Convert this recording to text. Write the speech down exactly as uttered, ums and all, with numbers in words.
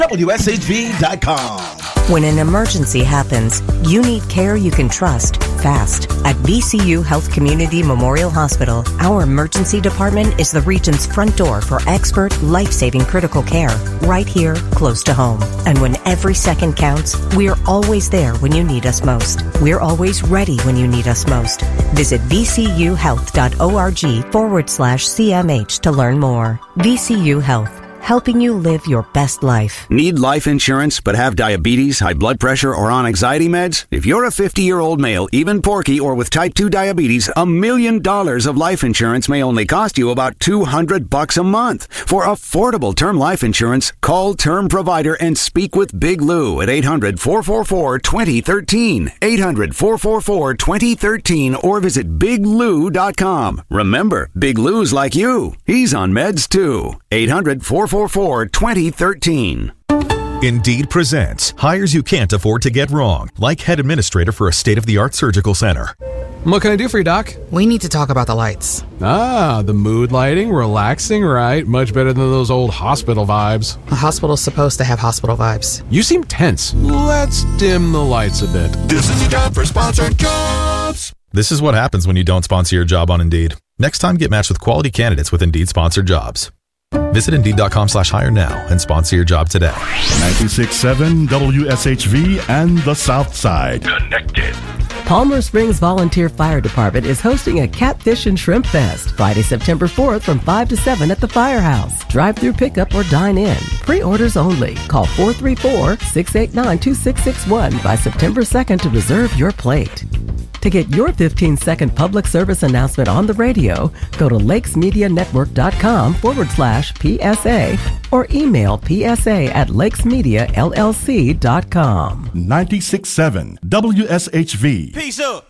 W S H V dot com. When an emergency happens, you need care you can trust fast. At V C U Health Community Memorial Hospital, our emergency department is the region's front door for expert, life-saving critical care, right here, close to home. And when every second counts, we're always there when you need us most. We're always ready when you need us most. Visit vcuhealth.org forward slash CMH to learn more. V C U Health, helping you live your best life. Need life insurance but have diabetes, high blood pressure, or on anxiety meds? If you're a fifty-year-old male, even porky, or with type two diabetes, a million dollars of life insurance may only cost you about two hundred bucks a month. For affordable term life insurance, call Term Provider and speak with Big Lou at eight hundred, four four four, two zero one three, eight hundred, four four four, two zero one three, or visit big lou dot com. Remember, Big Lou's like you. He's on meds too. eight hundred, four four four, two zero one three. Indeed presents hires you can't afford to get wrong, like head administrator for a state-of-the-art surgical center. What can I do for you, Doc? We need to talk about the lights. Ah, the mood lighting, relaxing, right? Much better than those old hospital vibes. A hospital's supposed to have hospital vibes. You seem tense. Let's dim the lights a bit. This is your time for sponsored jobs. This is what happens when you don't sponsor your job on Indeed. Next time, get matched with quality candidates with Indeed-sponsored jobs. Visit Indeed.com slash hire now and sponsor your job today. ninety-six point seven W S H V and the South Side. Connected. Palmer Springs Volunteer Fire Department is hosting a Catfish and Shrimp Fest Friday, September fourth from five to seven at the Firehouse. Drive-through pickup or dine in. Pre-orders only. Call four three four, six eight nine, two six six one by September second to reserve your plate. To get your fifteen-second public service announcement on the radio, go to lakesmedianetwork.com forward slash PSA or email psa at lakesmediallc.com. ninety-six point seven W S H V. Peace up.